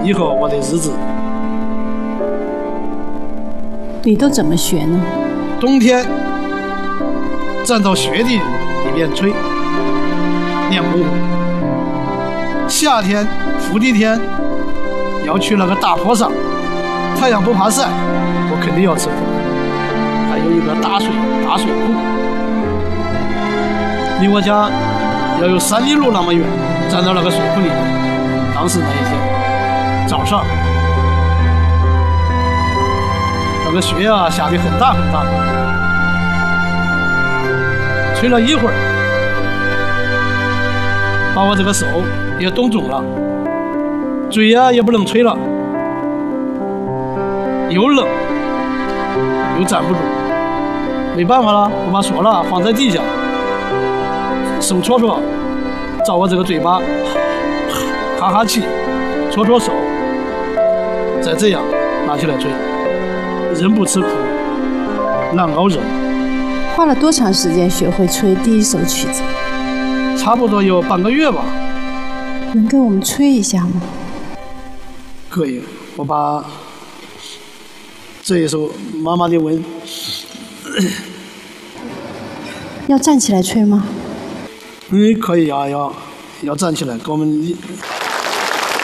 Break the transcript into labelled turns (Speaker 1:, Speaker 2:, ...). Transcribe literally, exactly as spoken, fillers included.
Speaker 1: 以后我的日子。
Speaker 2: 你都怎么学呢？
Speaker 1: 冬天站到雪地里面吹，练功夫。夏天伏地天要去那个大坡上，太阳不怕晒，我肯定要吃苦。还有一个大水大水库，离我家要有三里路那么远，站到那个水库里。当时那一天早上，那个雪啊下得很大很大，吹了一会儿，把我这个手也冻肿了，嘴呀也不能吹了，又冷又站不住，没办法了，我把锁了放在地下，手戳戳照我这个嘴巴哈哈气，戳戳手，再这样拿起来吹。人不吃苦，难熬人。
Speaker 2: 花了多长时间学会吹第一首曲子？
Speaker 1: 差不多有半个月吧。
Speaker 2: 能给我们吹一下吗？
Speaker 1: 可以，我把这一首《妈妈的吻》。
Speaker 2: 要站起来吹吗？
Speaker 1: 嗯，可以啊，要要站起来，给我们。